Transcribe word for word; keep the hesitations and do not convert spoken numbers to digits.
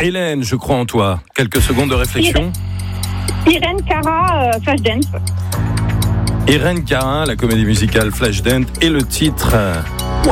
Hélène, je crois en toi. Quelques secondes de réflexion. Irène Cara, euh, Flashdance. Irène Cara, la comédie musicale Flashdance et le titre. Waouh,